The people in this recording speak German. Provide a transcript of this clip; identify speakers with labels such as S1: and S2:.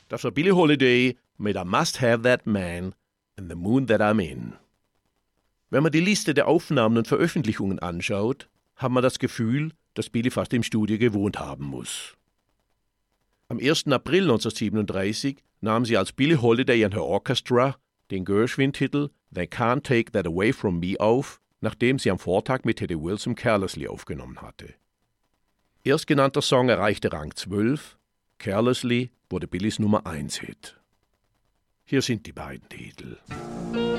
S1: Das war Billie Holiday mit I Must Have That Man and the Moon That I'm In. Wenn man die Liste der Aufnahmen und Veröffentlichungen anschaut, hat man das Gefühl, dass Billie fast im Studio gewohnt haben muss. Am 1. April 1937 nahm sie als Billie Holiday and Her Orchestra den Gershwin-Titel They Can't Take That Away From Me auf, nachdem sie am Vortag mit Teddy Wilson Carelessly aufgenommen hatte. Erstgenannter Song erreichte Rang 12, Carelessly wurde Billies Nummer 1 Hit. Hier sind die beiden Titel.